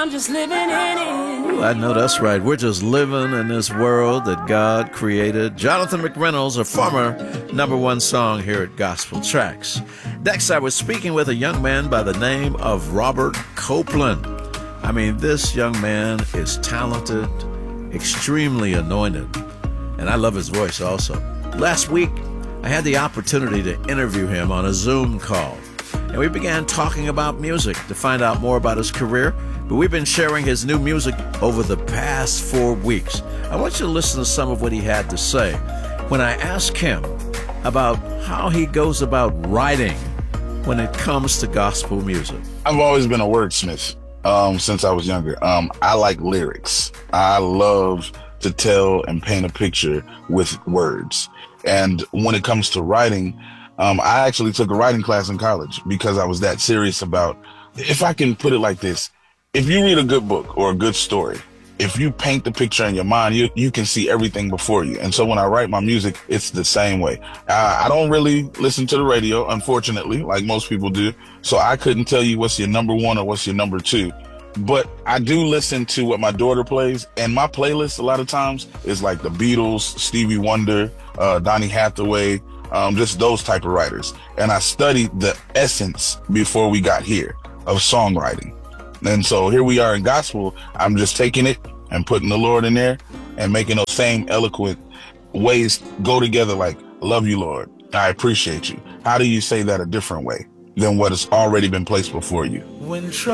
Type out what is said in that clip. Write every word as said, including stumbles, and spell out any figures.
I'm just living in it. Ooh, I know that's right. We're just living in this world that God created. Jonathan McReynolds, a former number one song here at Gospel Tracks. Next, I was speaking with a young man by the name of Robert Copeland. I mean, this young man is talented, extremely anointed, and I love his voice also. Last week, I had the opportunity to interview him on a Zoom call, and we began talking about music to find out more about his career, but we've been sharing his new music over the past four weeks. I want you to listen to some of what he had to say when I asked him about how he goes about writing when it comes to gospel music. I've always been a wordsmith um, since I was younger. Um, I like lyrics. I love to tell and paint a picture with words. And when it comes to writing, um, I actually took a writing class in college because I was that serious about, if I can put it like this, if you read a good book or a good story, if you paint the picture in your mind, you, you can see everything before you. And so when I write my music, it's the same way. Uh, I don't really listen to the radio, unfortunately, like most people do. So I couldn't tell you what's your number one or what's your number two. But I do listen to what my daughter plays. And my playlist a lot of times is like the Beatles, Stevie Wonder, uh, Donny Hathaway, um, just those type of writers. And I studied the essence before we got here of songwriting. And so here we are in gospel. I'm just taking it and putting the Lord in there and making those same eloquent ways go together, like, love you, Lord. I appreciate you. How do you say that a different way than what has already been placed before you? When